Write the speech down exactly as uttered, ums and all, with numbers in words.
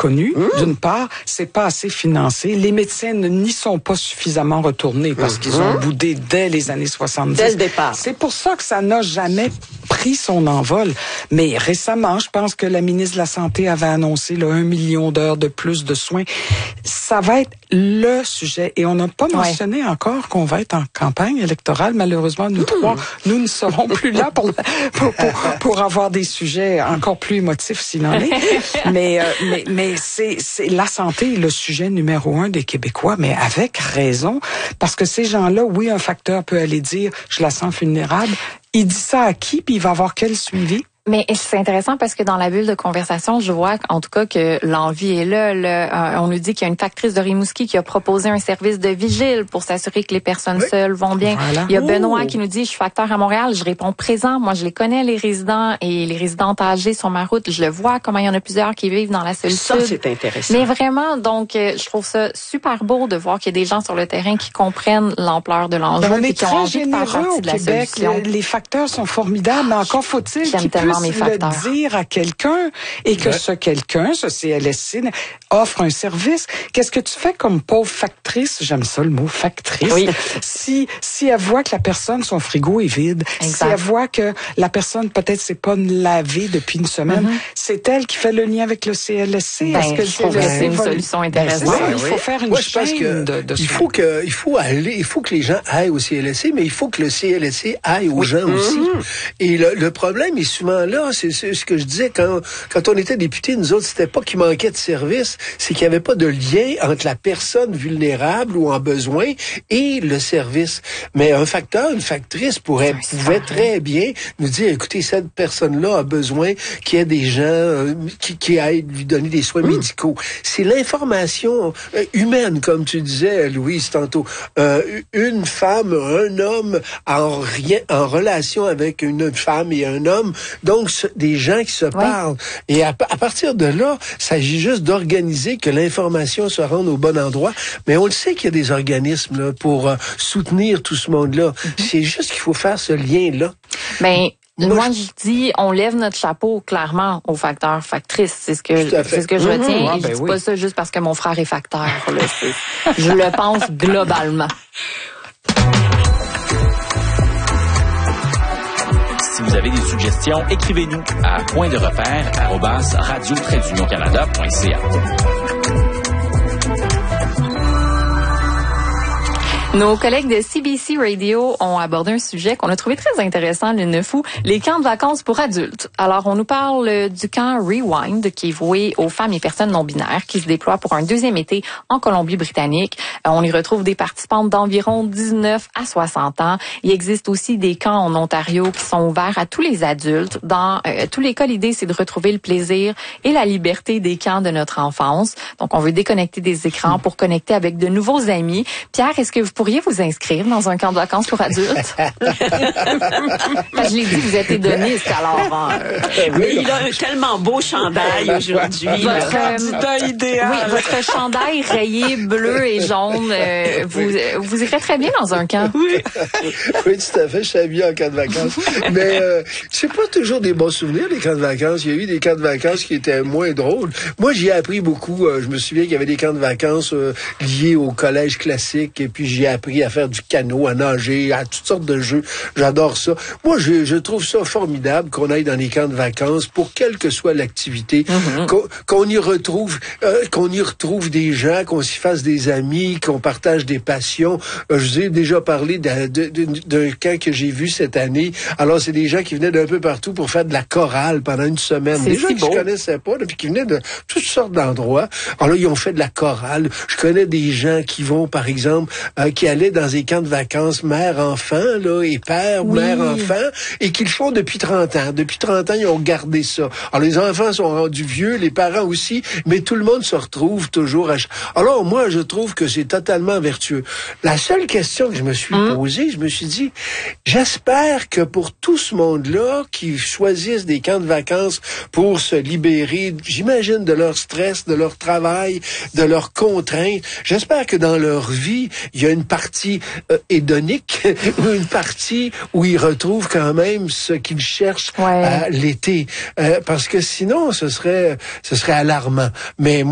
connu, mmh. d'une part, c'est pas assez financé. Les médecins n'y sont pas suffisamment retournés parce mmh. qu'ils ont boudé dès les années soixante-dix. Dès le départ. C'est pour ça que ça n'a jamais pris son envol. Mais récemment, je pense que la ministre de la Santé avait annoncé là, un million d'heures de plus de soins. Ça va être le sujet. Et on n'a pas mentionné ouais. encore qu'on va être en campagne électorale. Malheureusement, nous mmh. trois, nous ne serons plus là pour, pour, pour, pour avoir des sujets encore plus émotifs s'il en est. mais, euh, mais, mais c'est, c'est la santé, le sujet numéro un des Québécois, mais avec raison. Parce que ces gens-là, oui, un facteur peut aller dire, je la sens vulnérable. Il dit ça à qui, puis il va avoir quel suivi? Mais c'est intéressant parce que dans la bulle de conversation, je vois en tout cas que l'envie est là. là. On nous dit qu'il y a une factrice de Rimouski qui a proposé un service de vigile pour s'assurer que les personnes oui. seules vont bien. Voilà. Il y a Benoît oh. qui nous dit, je suis facteur à Montréal, je réponds présent. Moi, je les connais, les résidents et les résidentes âgées sur ma route. Je le vois, comment il y en a plusieurs qui vivent dans la solitude. Ça, c'est intéressant. Mais vraiment, donc, je trouve ça super beau de voir qu'il y a des gens sur le terrain qui comprennent l'ampleur de l'enjeu et qui ont envie de faire partie de la Québec. solution. Les facteurs sont formidables, mais encore faut-il qu'ils puissent le dire à quelqu'un et que ouais. ce quelqu'un, ce C L S C, offre un service. Qu'est-ce que tu fais comme pauvre factrice? J'aime ça le mot factrice. Oui. Si, si elle voit que la personne, son frigo est vide, exact. Si elle voit que la personne peut-être s'est pas lavée depuis une semaine, mm-hmm. c'est elle qui fait le lien avec le C L S C. Ben, Est-ce que je trouve que c'est une solution intéressante. Ben, oui, il faut oui. faire une Moi, chaîne que de, de il faut que, il faut aller, il faut que les gens aillent au C L S C, mais il faut que le C L S C aille aux oui. gens mm-hmm. aussi. Et le, le problème est souvent là, c'est, c'est ce que je disais quand Quand on était député, nous autres, c'était pas qu'il manquait de services, c'est qu'il n'y avait pas de lien entre la personne vulnérable ou en besoin et le service. Mais un facteur, une factrice pourrait, pouvait très bien nous dire, écoutez, cette personne-là a besoin qu'il y ait des gens euh, qui, qui aillent lui donner des soins mmh. médicaux. C'est l'information euh, humaine, comme tu disais, Louise, tantôt. Euh, une femme, un homme en, rien, en relation avec une femme et un homme, donc des gens qui se parlent. Ouais. Et à, à partir de là, il s'agit juste d'organiser que l'information se rende au bon endroit. Mais on le sait qu'il y a des organismes là, pour euh, soutenir tout ce monde-là. Mm-hmm. C'est juste qu'il faut faire ce lien-là. Mais moi, moi, je dis, on lève notre chapeau clairement aux facteurs factrices. C'est ce que, c'est ce que je retiens. Mm-hmm. Ah, ben et je dis oui. pas ça juste parce que mon frère est facteur. Là, je le pense globalement. Si vous avez des suggestions, écrivez-nous à point de repère arobase radio tiret d'union canada point c a. Nos collègues de C B C Radio ont abordé un sujet qu'on a trouvé très intéressant le neuf août, les camps de vacances pour adultes. Alors, on nous parle du camp Rewind, qui est voué aux femmes et personnes non-binaires, qui se déploie pour un deuxième été en Colombie-Britannique. On y retrouve des participantes d'environ dix-neuf à soixante ans. Il existe aussi des camps en Ontario qui sont ouverts à tous les adultes. Dans euh, tous les cas, l'idée, c'est de retrouver le plaisir et la liberté des camps de notre enfance. Donc, on veut déconnecter des écrans pour connecter avec de nouveaux amis. Pierre, est-ce que vous pourriez vous inscrire dans un camp de vacances pour adultes? Je l'ai dit, vous êtes hédoniste, alors. Hein. Mais il a un tellement beau chandail aujourd'hui. Votre candidat euh, idéal. Oui, votre chandail rayé bleu et jaune, euh, vous, vous irez très bien dans un camp. Oui, oui, tout à fait. Je suis habillé en camp de vacances. Mais euh, c'est pas toujours des bons souvenirs, les camps de vacances. Il y a eu des camps de vacances qui étaient moins drôles. Moi, j'y ai appris beaucoup. Je me souviens qu'il y avait des camps de vacances euh, liés au collège classique, et puis j'ai appris à faire du canot, à nager, à toutes sortes de jeux. J'adore ça. Moi, je, je trouve ça formidable qu'on aille dans les camps de vacances pour quelle que soit l'activité, mm-hmm. qu'on, qu'on y retrouve, euh, qu'on y retrouve des gens, qu'on s'y fasse des amis, qu'on partage des passions. Euh, je vous ai déjà parlé d'un, d'un, d'un camp que j'ai vu cette année. Alors, c'est des gens qui venaient d'un peu partout pour faire de la chorale pendant une semaine. C'est des gens si que beau. je connaissais pas, puis qui venaient de toutes sortes d'endroits. Alors là, ils ont fait de la chorale. Je connais des gens qui vont, par exemple, euh, qui allaient dans des camps de vacances mère-enfant, là, et père ou oui. mère-enfant, et qu'ils font depuis trente ans. Depuis trente ans, ils ont gardé ça. Alors, les enfants sont rendus vieux, les parents aussi, mais tout le monde se retrouve toujours à... Alors, moi, je trouve que c'est totalement vertueux. La seule question que je me suis mmh. posée, je me suis dit, j'espère que pour tout ce monde-là qui choisissent des camps de vacances pour se libérer, j'imagine, de leur stress, de leur travail, de leurs contraintes, j'espère que dans leur vie, il y a une partie euh, hédonique, une partie où ils retrouvent quand même ce qu'ils cherchent ouais. à l'été. Euh, parce que sinon, ce serait, ce serait alarmant. Mais